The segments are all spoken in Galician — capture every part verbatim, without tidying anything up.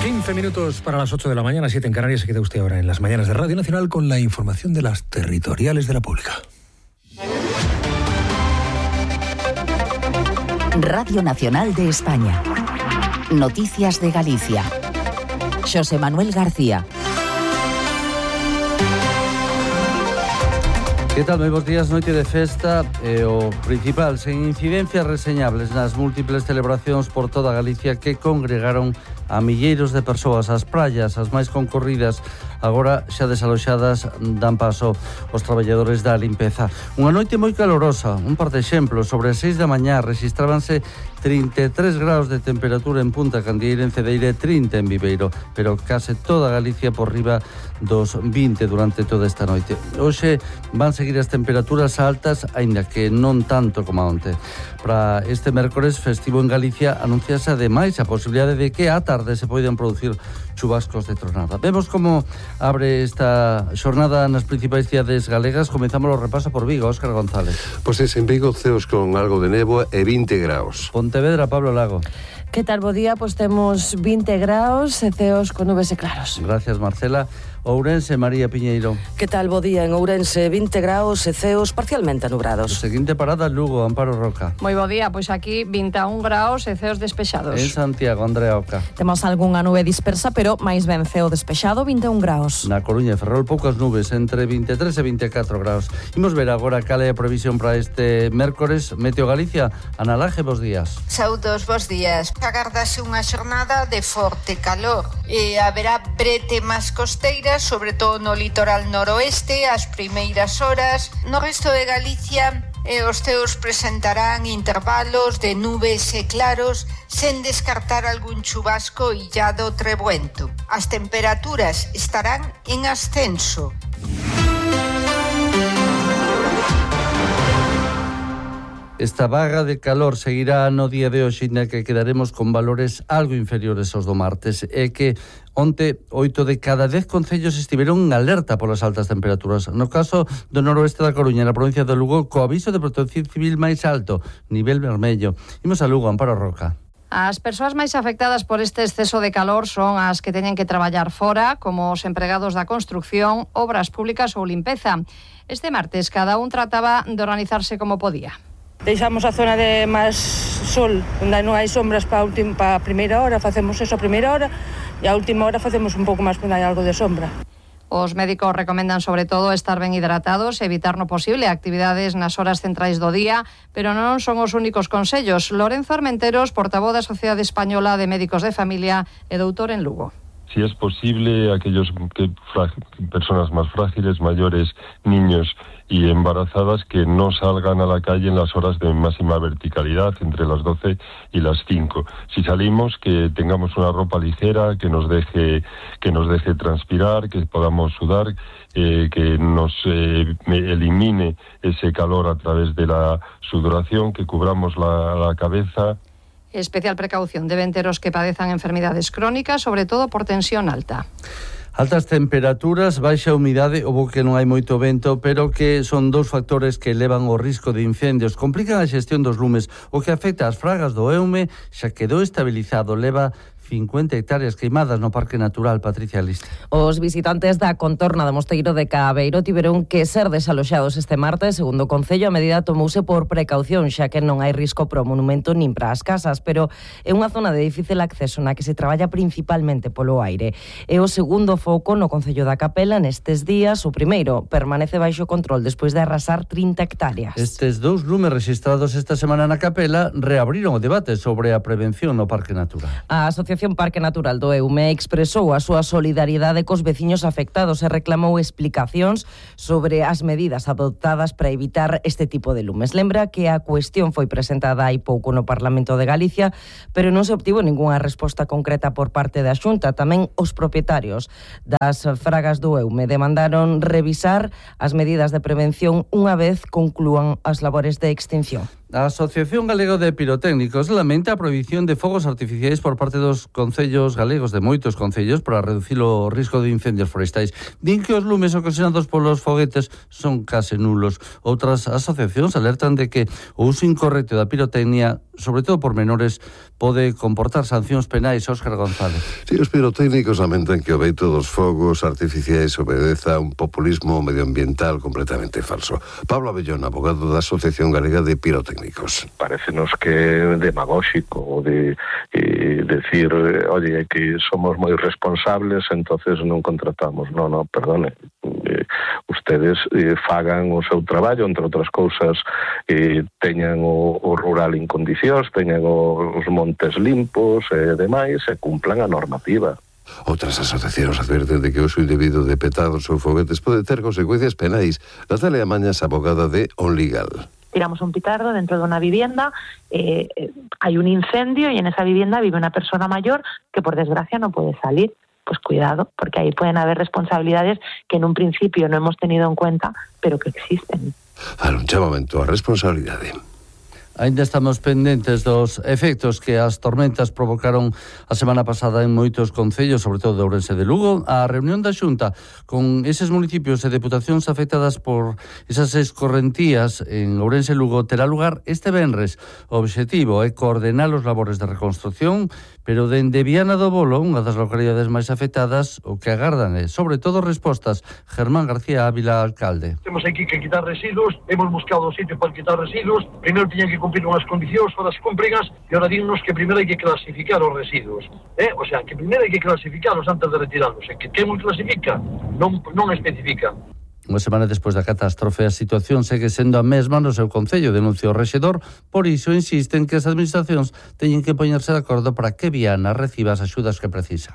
quince minutos para las ocho de la mañana, siete en Canarias. Se queda usted ahora en las mañanas de Radio Nacional con la información de las territoriales de la Pública. Radio Nacional de España. Noticias de Galicia. Xosé Manuel García. Que tal? Moi bons días, noite de festa e o principal, sen incidencias reseñables nas múltiples celebracións por toda Galicia que congregaron a milleiros de persoas. As praias, as máis concorridas, agora xa desaloxadas, dan paso aos traballadores da limpeza. Unha noite moi calorosa, un par de exemplos. Sobre as seis da mañá rexistrábanse trinta e tres graus de temperatura en Punta Candieira, en Cedeira e trinta en Viveiro, pero case toda Galicia por riba dos vinte durante toda esta noite. Hoxe van seguir as temperaturas altas, aínda que non tanto como onte. Para este mércores festivo en Galicia anunciase ademais a posibilidade de que á tarde se poidan producir chubascos de tronada. Vemos como abre esta xornada nas principais cidades galegas. Comezamos o repaso por Vigo, Óscar González. Pois pues en Vigo ceos con algo de néboa e vinte graus. Pontevedra, Pablo Lago. Que tal, bo día? Pois temos vinte graus e ceos con nubes e claros. Gracias, Marcela. Ourense, María Piñeiro. Que tal, bo día? En Ourense, vinte graus e ceos parcialmente anubrados. O seguinte parada, Lugo, Amparo Roca. Moi bo día, pois aquí vinte e un graus e ceos despexados. En Santiago, Andrea Oca. Temos algunha nube dispersa, pero máis ben ceo despexado, vinte e un graus. Na Coruña e Ferrol, poucas nubes, entre vinte e tres e vinte e catro graus. Imos ver agora cal é a previsión para este mércores. Meteo Galicia, Ana Laje, bos días. Saudos, bos días. Agardase unha xornada de forte calor e haberá brete máis costeira, sobre todo no litoral noroeste, as primeiras horas. No resto de Galicia, e os ceos presentarán intervalos de nubes e claros, sen descartar algún chubasco illado trebuento. As temperaturas estarán en ascenso. Esta vaga de calor seguirá no día de hoxe, na que quedaremos con valores algo inferiores aos do martes. É que onte oito de cada dez concellos estiveron en alerta polas altas temperaturas. No caso do noroeste da Coruña, na provincia de Lugo, co aviso de protección civil máis alto, nivel vermello. Imos a Lugo, Amparo Roca. As persoas máis afectadas por este exceso de calor son as que teñen que traballar fora, como os empregados da construcción, obras públicas ou limpeza. Este martes, cada un trataba de organizarse como podía. Deixamos a zona de máis sol, onde non hai sombras para a primeira hora, facemos eso a primeira hora, e a última hora facemos un pouco máis onde hai algo de sombra. Os médicos recomendan sobre todo estar ben hidratados e evitar no posible actividades nas horas centrais do día, pero non son os únicos consellos. Lorenzo Armenteros, portavoz da Sociedade Española de Médicos de Familia e doutor en Lugo. Si es posible, aquellos que personas más frágiles, mayores, niños y embarazadas, que no salgan a la calle en las horas de máxima verticalidad, entre las doce y las cinco. Si salimos, que tengamos una ropa ligera, que nos deje, que nos deje transpirar, que podamos sudar, eh, que nos eh, elimine ese calor a través de la sudoración, que cubramos la, la cabeza. Especial precaución deben ter os que padezan enfermidades crónicas, sobre todo por tensión alta. Altas temperaturas, baixa humidade, ou que non hai moito vento, pero que son dous factores que elevan o risco de incendios, complican a xestión dos lumes, o que afecta ás fragas do Eume, xa quedou estabilizado, leva cincuenta hectáreas queimadas no Parque Natural. Patricia Liste. Os visitantes da contorna do Mosteiro de Cabeiro tiveron que ser desaloxados este martes. Segundo o Concello, a medida tomouse por precaución, xa que non hai risco para o monumento nin para as casas, pero é unha zona de difícil acceso na que se traballa principalmente polo aire. É o segundo foco no Concello da Capela nestes días. O primeiro permanece baixo control despois de arrasar trinta hectáreas. Estes dous lumes registrados esta semana na Capela reabriron o debate sobre a prevención no Parque Natural. A Asociación Parque Natural do Eume expresou a súa solidariedade cos veciños afectados e reclamou explicacións sobre as medidas adoptadas para evitar este tipo de lumes. Lembra que a cuestión foi presentada hai pouco no Parlamento de Galicia, pero non se obtivo ningunha resposta concreta por parte da Xunta. Tamén os propietarios das fragas do Eume demandaron revisar as medidas de prevención unha vez conclúan as labores de extinción. A Asociación Galega de Pirotécnicos lamenta a prohibición de fogos artificiais por parte dos concellos galegos, de moitos concellos, para reducir o risco de incendios forestais. Din que os lumes ocasionados polos foguetes son case nulos. Outras asociacións alertan de que o uso incorrecto da pirotecnia sobre todo por menores, pode comportar sancións penais. Óscar González. Sí, os pirotécnicos lamentan que o veito dos fogos artificiais obedeza a un populismo medioambiental completamente falso. Pablo Abellón, abogado da Asociación Galega de Pirotécnicos. Parécenos que é demagóxico o de eh, decir, oye, que somos moi responsables, entonces non contratamos. Non, non, perdone. Eh, ustedes eh, fagan o seu traballo, entre outras cousas, eh, teñan o, o rural en condicións, teñan o, os montes limpos e eh, demais, e cumplan a normativa. Outras asociacións adverten de que o uso indebido de petados ou foguetes pode ter consecuencias penais. Natalia Mañas, abogada de OnLegal. Tiramos un petardo dentro de una vivienda, eh, eh, hay un incendio y en esa vivienda vive una persona mayor que por desgracia no puede salir. Pues cuidado, porque ahí pueden haber responsabilidades que en un principio no hemos tenido en cuenta, pero que existen. Para un chamamento a responsabilidade. Ainda estamos pendentes dos efectos que as tormentas provocaron a semana pasada en moitos concellos, sobre todo de Ourense de Lugo. A reunión da Xunta con eses municipios e deputacións afectadas por esas escorrentías en Ourense e Lugo terá lugar este venres. O obxectivo é coordenar os labores de reconstrucción, pero dende Viana do Bolo, unha das localidades máis afectadas, o que agardan é, sobre todo, respostas. Germán García Ávila, alcalde. Temos aquí que quitar residuos, hemos buscado sitio para quitar residuos, primeiro tiñan que cumplir unhas condicións, para as cúmpligas, e ahora dignos que primeiro hai que clasificar os residuos. Eh? O sea, que primeiro hai que clasificarlos antes de retirarlos. E que quen clasifica non, non especifica. Unha semana despois da catástrofe, a situación segue sendo a mesma no seu concello, denuncia o rexedor, por iso insisten que as administracións teñen que poñerse de acordo para que Viana reciba as axudas que precisa.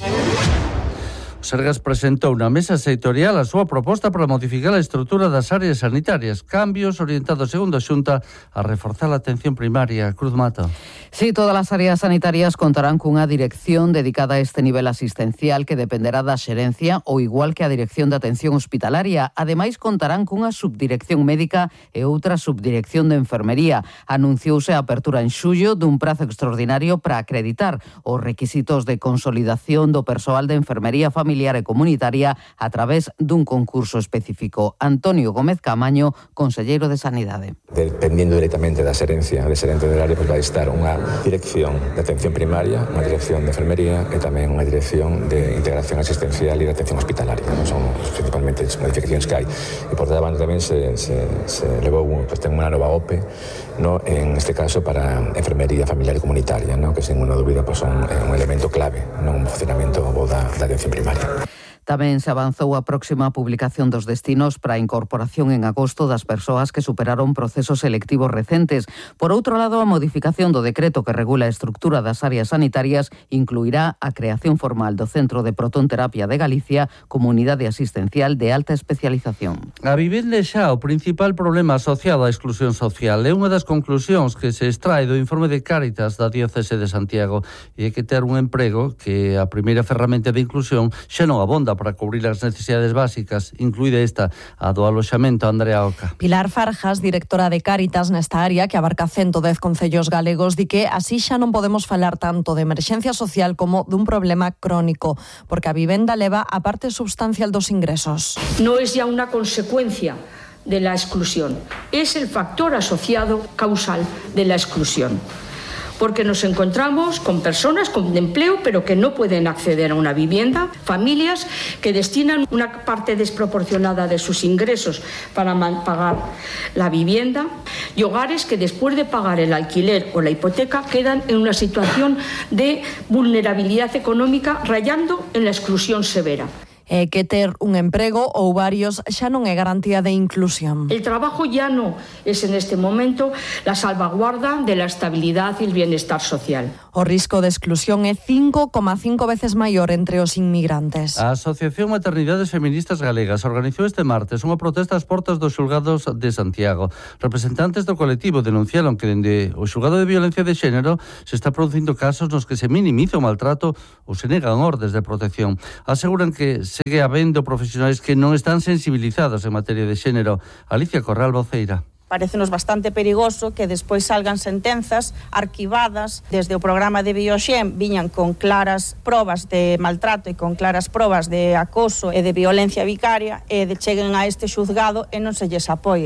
O Sergas presentou na mesa sectorial a súa proposta para modificar a estrutura das áreas sanitarias, cambios orientados, segundo a Xunta, a reforzar a atención primaria. Cruz Mato. Sí, todas as áreas sanitarias contarán cunha dirección dedicada a este nivel asistencial que dependerá da xerencia ou igual que a Dirección de Atención Hospitalaria. Ademais, contarán cunha subdirección médica e outra subdirección de enfermería. Anunciouse a apertura en xullo dun prazo extraordinario para acreditar os requisitos de consolidación do persoal de enfermería familiar e comunitaria a través dun concurso específico. Antonio Gómez Camaño, conselleiro de Sanidade. Dependiendo directamente da xerencia, de xerente del área, pues vai estar unha dirección de atención primaria, unha dirección de enfermería e tamén unha dirección de integración asistencial e de atención hospitalaria. Non son principalmente as modificacións que hai. E por tanto tamén se, se, se levou pues, ten unha nova O P E, no, en este caso para enfermería familiar e comunitaria, no, que sin unha dúbida pues, son eh, un elemento clave no funcionamento da, da atención primaria. Tamén se avanzou a próxima publicación dos destinos para a incorporación en agosto das persoas que superaron procesos selectivos recentes. Por outro lado, a modificación do decreto que regula a estrutura das áreas sanitarias incluirá a creación formal do Centro de Protonterapia de Galicia como unidade asistencial de alta especialización. A vivenda xa o principal problema asociado á exclusión social é unha das conclusións que se extrae do informe de Cáritas da Diocese de Santiago, e é que ter un emprego que a primeira ferramenta de inclusión xa non abonda para cubrir as necesidades básicas, incluída esta, a do aloxamento. Andrea Oca. Pilar Farjas, directora de Cáritas nesta área, que abarca ciento dez concellos galegos, di que así xa non podemos falar tanto de emerxencia social como dun problema crónico, porque a vivenda leva a parte substancial dos ingresos. No es ya una consecuencia de la exclusión, es el factor asociado causal de la exclusión. Porque nos encontramos con personas con empleo pero que no pueden acceder a una vivienda, familias que destinan una parte desproporcionada de sus ingresos para pagar la vivienda y hogares que después de pagar el alquiler o la hipoteca quedan en una situación de vulnerabilidad económica rayando en la exclusión severa. É que ter un emprego ou varios xa non é garantía de inclusión. El trabajo ya no es en este momento la salvaguarda de la estabilidad y el bienestar social. O risco de exclusión é cinco coma cinco veces maior entre os inmigrantes. A Asociación Maternidades Feministas Galegas organizou este martes unha protesta ás portas dos xulgados de Santiago. Representantes do colectivo denunciaron que dende o xulgado de violencia de xénero se está producindo casos nos que se minimiza o maltrato ou se negan ordes de protección. Aseguran que segue habendo profesionais que non están sensibilizados en materia de xénero. Alicia Corral Voceira. Parécenos bastante perigoso que despois salgan sentenzas arquivadas desde o programa de Bioxen, viñan con claras probas de maltrato e con claras probas de acoso e de violencia vicaria, e de cheguen a este xuzgado e non se lles apoien.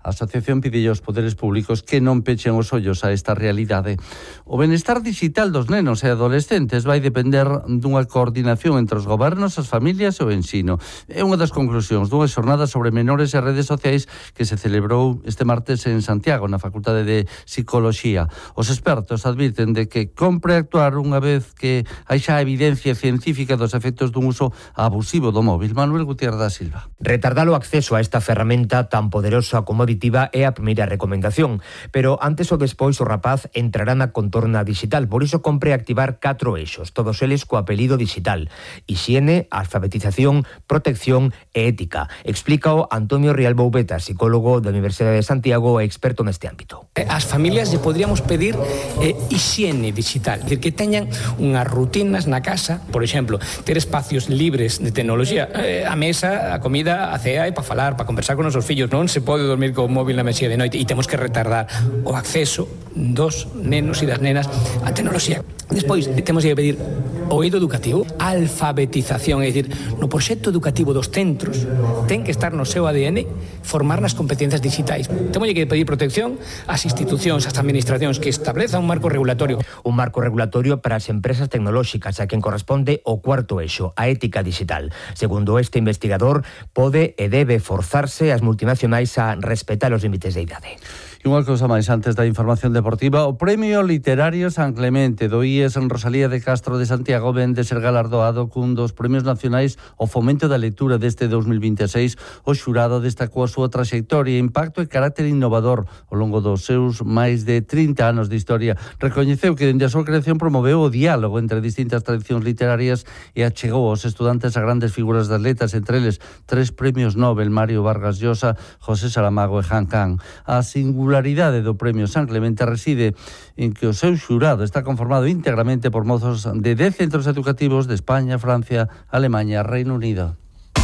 A asociación pide aos poderes públicos que non pechen os ollos a esta realidade. O benestar digital dos nenos e adolescentes vai depender dunha coordinación entre os gobernos, as familias e o ensino. É unha das conclusións dunha xornada sobre menores e redes sociais que se celebrou este martes en Santiago, na Facultade de Psicoloxía. Os expertos advirten de que compre actuar unha vez que hai xa evidencia científica dos efectos dun uso abusivo do móvil. Manuel Gutiérrez da Silva. Retardar o acceso a esta ferramenta tan poderosa como aditiva é a primeira recomendación, pero antes ou despois o rapaz entrará na contorna digital, por iso compre activar catro eixos, todos eles co apelido digital: hixiene, alfabetización, protección e ética. Explícao Antonio Rial Boubeta, psicólogo da Universidade de Santiago e experto neste ámbito. As familias lle podríamos pedir eh, hixiene digital, é dicir, que teñan unhas rutinas na casa, por exemplo, ter espacios libres de tecnoloxía, eh, a mesa, a comida, a cea e para falar, para conversar con os nosos fillos. Non se pode dormir co móvil na mesía de noite e temos que retardar o acceso dos nenos e das nenas á tecnoloxía. Despois, temos que pedir o eido educativo, a alfabetización, é dicir, no proxecto educativo dos centros ten que estar no seu A D N formar nas competencias digitais. Temos que pedir protección ás institucións, ás administracións que estableza un marco regulatorio. Un marco regulatorio para as empresas tecnolóxicas a quen corresponde o cuarto eixo, a ética digital. Segundo este investigador, pode e debe forzarse as multinacionais a respetar os límites de idade. E unha cousa máis antes da información deportiva, o Premio Literario San Clemente do I E S en Rosalía de Castro de Santiago ven de ser galardoado cun dos premios nacionais ao fomento da lectura deste dos mil vinte e seis. O xurado destacou a súa traxectoria, impacto e carácter innovador ao longo dos seus máis de trinta anos de historia. Recoñeceu que dende a súa creación promoveu o diálogo entre distintas tradicións literarias e achegou aos estudantes a grandes figuras das letras, entre eles tres premios Nobel, Mario Vargas Llosa, José Saramago e Han Kang. A singular A singularidade do Premio San Clemente reside en que o seu xurado está conformado íntegramente por mozos de dez centros educativos de España, Francia, Alemaña e Reino Unido.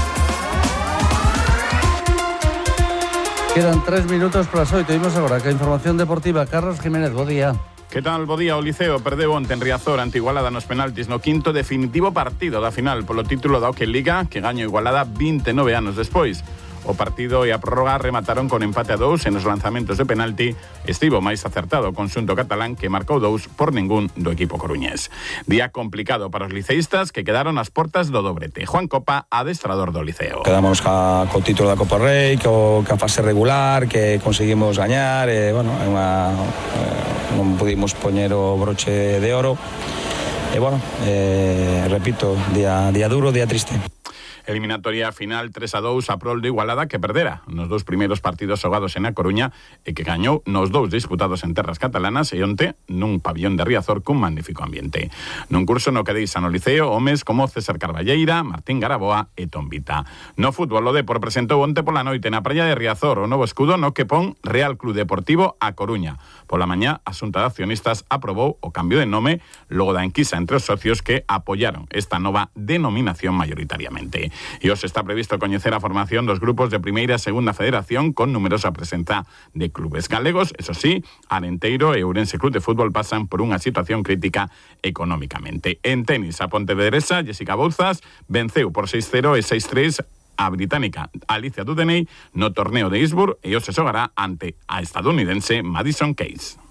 Quedan tres minutos para as oito. Imos agora que a información deportiva. Carlos Jiménez, bo día. Que tal, bo día? O Liceo perdeu onte en Riazor ante Igualada nos penaltis no quinto definitivo partido da final polo título da Hockey Liga, que gaño Igualada vinte e nove anos despois. O partido e a prórroga remataron con empate a dous e nos lanzamentos de penalti estivo máis acertado o conxunto catalán, que marcou dous por ningún do equipo coruñés. Día complicado para os liceístas, que quedaron ás portas do dobrete. Juan Copa, adestrador do Liceo. Quedamos ca, co título da Copa Rei, co, ca fase regular, que conseguimos gañar, e, bueno, é unha, eh, non pudimos poñer o broche de oro. E, bueno, eh, repito, día, día duro, día triste. Eliminatoria final tres a dous a prol de Igualada, que perdera nos dous primeiros partidos xogados en A Coruña e que gañou nos dous disputados en terras catalanas e onte nun pabillón de Riazor cun magnífico ambiente. Nun curso no que deixan no Liceo homes como César Carballeira, Martín Garaboa e Tombita. No fútbol, o Depor presentou onte pola noite na praia de Riazor o novo escudo no que pon Real Club Deportivo A Coruña. Pola mañá, a Xunta de Accionistas aprobou o cambio de nome logo da enquisa entre os socios que apoyaron esta nova denominación mayoritariamente. E hoxe está previsto coñecer a formación dos grupos de primeira e segunda federación con numerosa presenza de clubes galegos. Eso sí, Arenteiro e Ourense Club de Fútbol pasan por unha situación crítica económicamente. En tenis, a pontevedresa Jessica Bouzas venceu por seis cero e seis tres a británica Alicia Dudeney no torneo de Eastbourne e hoxe xogará ante a estadounidense Madison Keys.